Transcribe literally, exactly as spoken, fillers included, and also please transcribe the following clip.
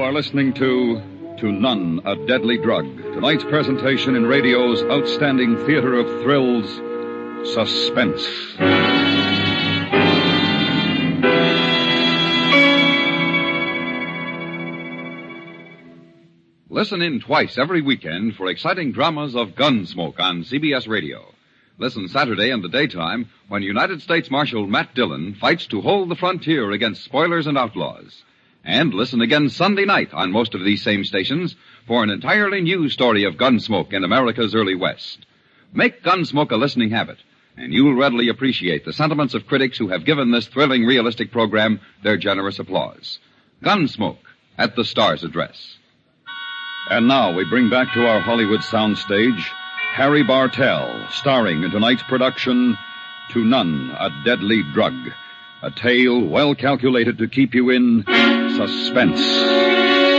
are listening to To None, a Deadly Drug. Tonight's presentation in radio's outstanding theater of thrills, Suspense. Listen in twice every weekend for exciting dramas of Gunsmoke on C B S Radio. Listen Saturday in the daytime when United States Marshal Matt Dillon fights to hold the frontier against spoilers and outlaws. And listen again Sunday night on most of these same stations for an entirely new story of Gunsmoke in America's early West. Make Gunsmoke a listening habit, and you'll readily appreciate the sentiments of critics who have given this thrilling, realistic program their generous applause. Gunsmoke, at the Star's address. And now we bring back to our Hollywood soundstage Harry Bartell, starring in tonight's production, To None, a Deadly Drug. A tale well calculated to keep you in suspense.